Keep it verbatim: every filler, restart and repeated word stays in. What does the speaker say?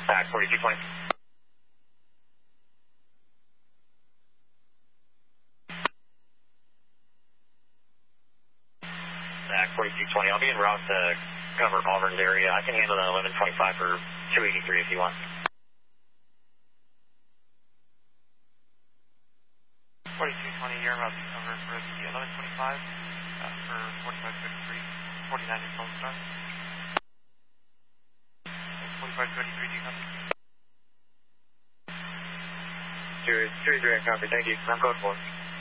Back forty-two twenty. Back forty-two twenty. I'll be en route to cover Auburn's area. I can handle that eleven twenty-five for two eighty-three if you want. forty-two twenty, you're about to cover for the eleven twenty-five uh, for forty-five thirty-three, forty-nine is Lone Star. forty-five thirty-three, do you copy? two three three, copy. Thank you. I'm code four.